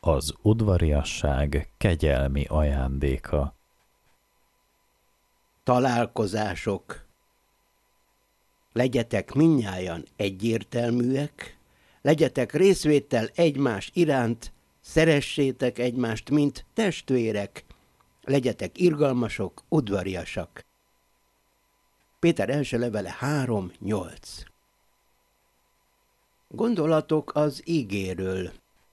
Az udvariasság kegyelmi ajándéka. Találkozások. Legyetek mindnyájan egyértelműek, legyetek részvéttel egymás iránt, szeressétek egymást, mint testvérek, legyetek irgalmasok, udvariasak. Péter első levele 3:8. Gondolatok az ígéről.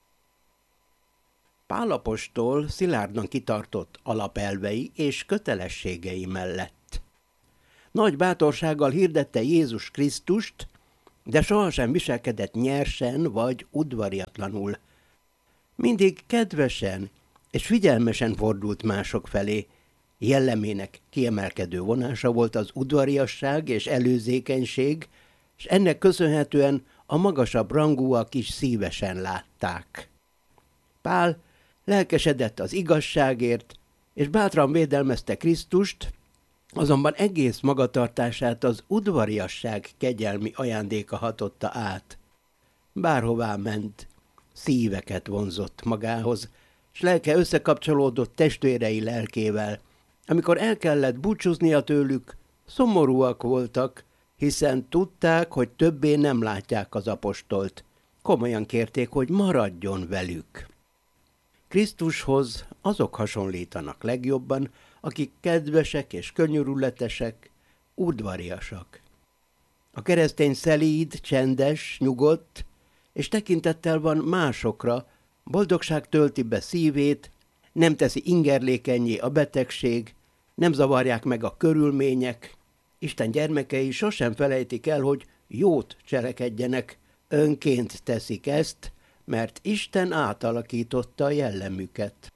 Pál apostol szilárdan kitartott alapelvei és kötelességei mellett. Nagy bátorsággal hirdette Jézus Krisztust, de sohasem viselkedett nyersen vagy udvariatlanul. Mindig kedvesen és figyelmesen fordult mások felé. Jellemének kiemelkedő vonása volt az udvariasság és előzékenység, és ennek köszönhetően a magasabb rangúak is szívesen látták. Pál lelkesedett az igazságért, és bátran védelmezte Krisztust, azonban egész magatartását az udvariasság kegyelmi ajándéka hatotta át. Bárhová ment, szíveket vonzott magához, s lelke összekapcsolódott testvérei lelkével. Amikor el kellett búcsúznia tőlük, szomorúak voltak, hiszen tudták, hogy többé nem látják az apostolt. Komolyan kérték, hogy maradjon velük. Krisztushoz azok hasonlítanak legjobban, akik kedvesek és könyörületesek, udvariasak. A keresztény szelíd, csendes, nyugodt, és tekintettel van másokra, boldogság tölti be szívét, nem teszi ingerlékennyé a betegség, nem zavarják meg a körülmények. Isten gyermekei sosem felejtik el, hogy jót cselekedjenek, önként teszik ezt, mert Isten átalakította a jellemüket.